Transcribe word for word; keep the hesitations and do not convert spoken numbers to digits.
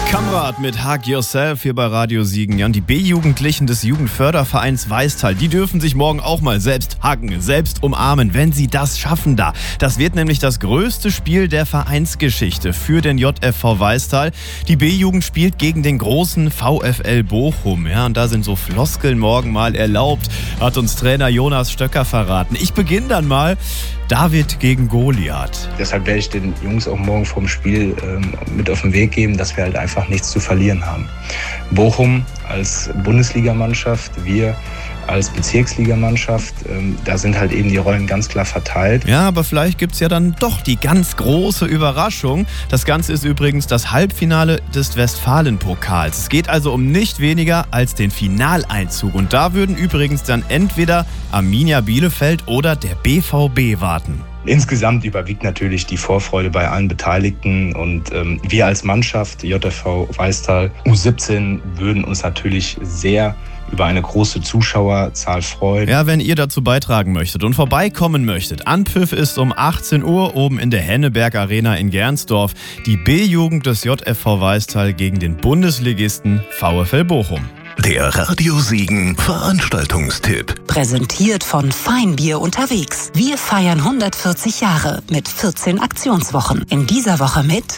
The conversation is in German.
Kamrat mit Hug Yourself hier bei Radio Siegen. Ja, und die B-Jugendlichen des Jugendfördervereins Weistal, die dürfen sich morgen auch mal selbst huggen, selbst umarmen, wenn sie das schaffen da. Das wird nämlich das größte Spiel der Vereinsgeschichte für den J F V Weistal. Die B-Jugend spielt gegen den großen VfL Bochum. Ja, und da sind so Floskeln morgen mal erlaubt, hat uns Trainer Jonas Stöcker verraten. Ich beginne dann mal. David gegen Goliath. Deshalb werde ich den Jungs auch morgen vorm Spiel ähm, mit auf den Weg geben, dass wir halt einfach nichts zu verlieren haben. Bochum als Bundesligamannschaft, wir als Bezirksligamannschaft, ähm, da sind halt eben die Rollen ganz klar verteilt. Ja, aber vielleicht gibt's ja dann doch die ganz große Überraschung. Das Ganze ist übrigens das Halbfinale des Westfalen-Pokals. Es geht also um nicht weniger als den Finaleinzug. Und da würden übrigens dann entweder Arminia Bielefeld oder der B V B warten. Insgesamt überwiegt natürlich die Vorfreude bei allen Beteiligten und ähm, wir als Mannschaft, J F V Weistal U siebzehn, würden uns natürlich sehr über eine große Zuschauerzahl freuen. Ja, wenn ihr dazu beitragen möchtet und vorbeikommen möchtet. Anpfiff ist um achtzehn Uhr oben in der Henneberg Arena in Gernsdorf. Die B-Jugend des J F V Weistal gegen den Bundesligisten VfL Bochum. Der Radio Siegen Veranstaltungstipp. Präsentiert von Feinbier unterwegs. Wir feiern hundertvierzig Jahre mit vierzehn Aktionswochen. In dieser Woche mit